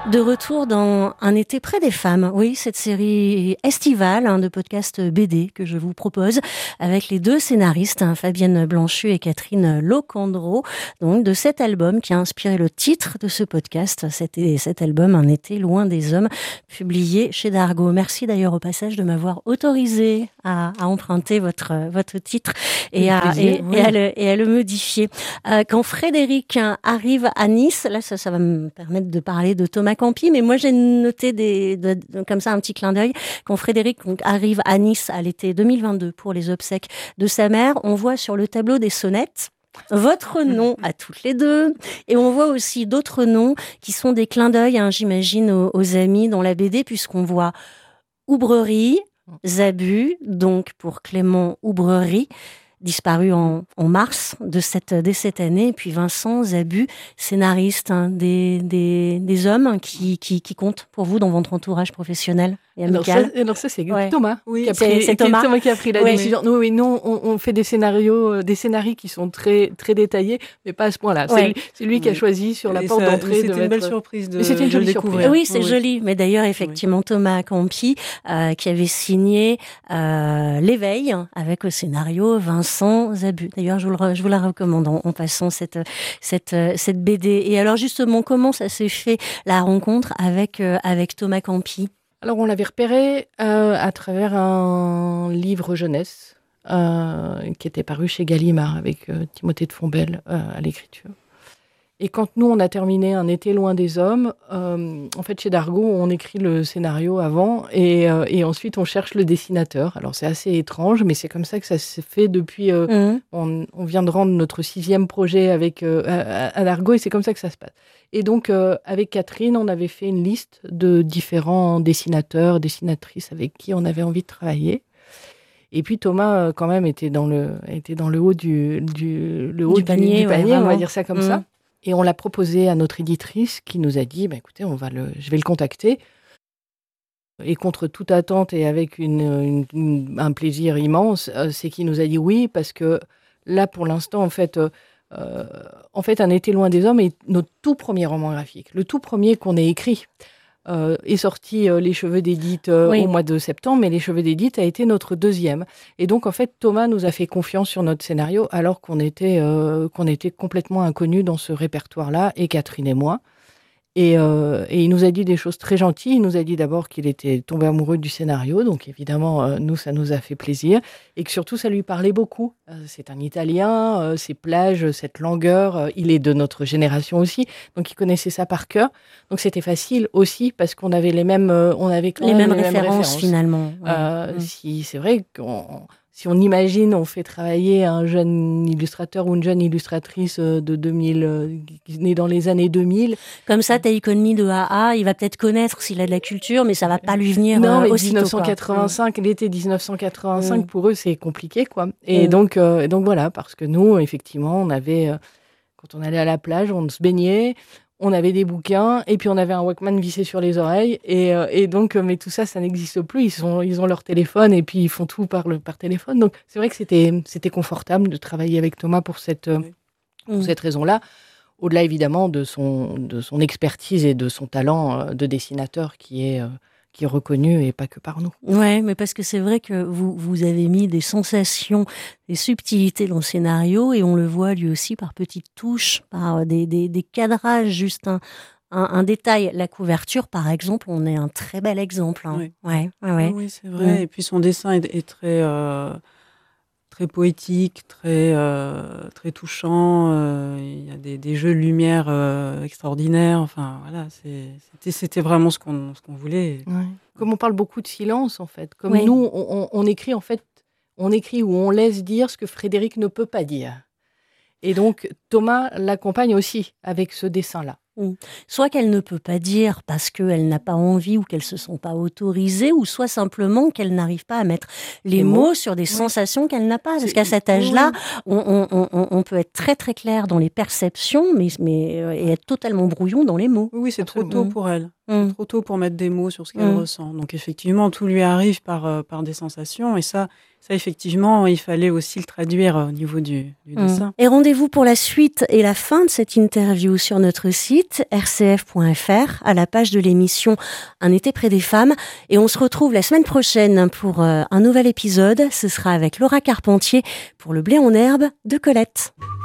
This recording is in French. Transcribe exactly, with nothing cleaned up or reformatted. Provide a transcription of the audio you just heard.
De retour dans Un été près des femmes, oui, cette série estivale hein, de podcast B D que je vous propose avec les deux scénaristes, hein, Fabienne Blanchut et Catherine Locandro, donc de cet album qui a inspiré le titre de ce podcast, c'était cet album Un été loin des hommes, publié chez Dargaud. Merci d'ailleurs au passage de m'avoir autorisé à, à emprunter votre, votre titre et à, plaisir, et, oui. et, à le, et à le modifier. Euh, quand Frédéric arrive à Nice, là ça, ça va me permettre de parler de Thomas Campi, mais moi j'ai noté des, de, de, comme ça un petit clin d'œil. Quand Frédéric donc, arrive à Nice à l'été deux mille vingt-deux pour les obsèques de sa mère, on voit sur le tableau des sonnettes votre nom à toutes les deux, et on voit aussi d'autres noms qui sont des clins d'œil, hein, j'imagine, aux, aux amis dans la B D, puisqu'on voit Oubrerie, Zabu, donc pour Clément Oubrerie, disparu en, en mars de cette, de cette année, et puis Vincent Zabu, scénariste, hein, des, des, des hommes qui, qui, qui comptent pour vous dans votre entourage professionnel et amical. Alors ça, alors ça c'est ouais. Thomas, oui, qui a c'est, pris, c'est Thomas. Thomas qui a pris la oui. décision. Nous, oui, nous on, on fait des scénarios, des scénarios qui sont très, très détaillés, mais pas à ce point-là. Ouais. C'est, lui, c'est lui qui a choisi sur la et porte ça, d'entrée. C'était de une mettre... belle surprise de, mais c'était une jolie de surprise. découvrir. Oui, c'est oui. joli. Mais d'ailleurs, effectivement, oui. Thomas Campi, euh, qui avait signé euh, L'éveil avec au scénario Vincent Zabu. D'ailleurs, je vous, le, je vous la recommande en, en passant cette, cette, cette B D. Et alors, justement, comment ça s'est fait, la rencontre avec, euh, avec Thomas Campi ? Alors, on l'avait repéré euh, à travers un livre jeunesse euh, qui était paru chez Gallimard avec euh, Timothée de Fontbelle euh, à l'écriture. Et quand nous, on a terminé Un été loin des hommes, euh, en fait, chez Dargaud, on écrit le scénario avant et, euh, et ensuite, on cherche le dessinateur. Alors, c'est assez étrange, mais c'est comme ça que ça s'est fait depuis... Euh, mmh. on, on vient de rendre notre sixième projet avec, euh, à, à Dargaud et c'est comme ça que ça se passe. Et donc, euh, avec Catherine, on avait fait une liste de différents dessinateurs, dessinatrices avec qui on avait envie de travailler. Et puis Thomas, euh, quand même, était dans le, était dans le haut du, du, le haut du du panier, du, du panier ouais, on va dire ça comme mmh. ça. Et on l'a proposé à notre éditrice qui nous a dit, bah, écoutez, on va le, je vais le contacter. Et contre toute attente et avec une, une, une, un plaisir immense, euh, c'est qu'il nous a dit oui, parce que là, pour l'instant, en fait, euh, euh, en fait, Un été loin des hommes est notre tout premier roman graphique, le tout premier qu'on ait écrit. Euh, est sorti euh, Les Cheveux d'Édith euh, oui. au mois de septembre, mais Les Cheveux d'Édith a été notre deuxième. Et donc, en fait, Thomas nous a fait confiance sur notre scénario, alors qu'on était, euh, qu'on était complètement inconnus dans ce répertoire-là, et Catherine et moi. Et, euh, et il nous a dit des choses très gentilles. Il nous a dit d'abord qu'il était tombé amoureux du scénario, donc évidemment, euh, nous, ça nous a fait plaisir. Et que surtout, ça lui parlait beaucoup. Euh, c'est un Italien, euh, ces plages, cette langueur, euh, il est de notre génération aussi, donc il connaissait ça par cœur. Donc c'était facile aussi, parce qu'on avait les mêmes, euh, on avait les, mêmes, les mêmes références, références, finalement. Ouais. Euh, mmh. si, c'est vrai qu'on... Si on imagine, on fait travailler un jeune illustrateur ou une jeune illustratrice de deux mille, euh, née dans les années deux mille. Comme ça, Take On Me de A A, il va peut-être connaître s'il a de la culture, mais ça va pas lui venir non, euh, mais aussitôt. dix-neuf cent quatre-vingt-cinq, quoi. L'été dix-neuf cent quatre-vingt-cinq, mmh. pour eux, c'est compliqué, quoi. Et, mmh. donc, euh, et donc, voilà, parce que nous, effectivement, on avait, euh, quand on allait à la plage, on se baignait, on avait des bouquins, et puis on avait un Walkman vissé sur les oreilles, et, euh, et donc, mais tout ça, ça n'existe plus. Ils, sont, ils ont leur téléphone, et puis ils font tout par, le, par téléphone. Donc, c'est vrai que c'était, c'était confortable de travailler avec Thomas pour cette, euh, pour mmh. cette raison-là. Au-delà, évidemment, de son, de son expertise et de son talent euh, de dessinateur qui est... Euh, qui est reconnu et pas que par nous. Ouais, mais parce que c'est vrai que vous, vous avez mis des sensations, des subtilités dans le scénario et on le voit lui aussi par petites touches, par des, des, des cadrages, juste un, un, un détail. La couverture, par exemple, on est un très bel exemple. Hein. Oui. Ouais, ouais, ouais. Oui, c'est vrai. Mmh. Et puis son dessin est, est très... Euh... très poétique, très, euh, très touchant. Euh, il y a des, des jeux de lumière euh, extraordinaires. Enfin, voilà, c'est, c'était, c'était vraiment ce qu'on, ce qu'on voulait. Ouais. Comme on parle beaucoup de silence, en fait. Comme oui. nous, on, on, on écrit, en fait, on écrit ou on laisse dire ce que Frédéric ne peut pas dire. Et donc, Thomas l'accompagne aussi avec ce dessin-là. Soit qu'elle ne peut pas dire parce qu'elle n'a pas envie ou qu'elle ne se sent pas autorisée, ou soit simplement qu'elle n'arrive pas à mettre les, les mots, mots sur des oui. sensations qu'elle n'a pas. Parce c'est... qu'à cet âge-là, oui. on, on, on, on peut être très très clair dans les perceptions, mais, mais, et être totalement brouillon dans les mots. Oui, c'est Absolument. Trop tôt pour elle. C'est trop tôt pour mettre des mots sur ce qu'elle Mmh. ressent. Donc effectivement, tout lui arrive par, euh, par des sensations. Et ça, ça, effectivement, il fallait aussi le traduire euh, au niveau du, du Mmh. dessin. Et rendez-vous pour la suite et la fin de cette interview sur notre site r c f point f r à la page de l'émission Un été près des femmes. Et on se retrouve la semaine prochaine pour euh, un nouvel épisode. Ce sera avec Laura Carpentier pour Le blé en herbe de Colette.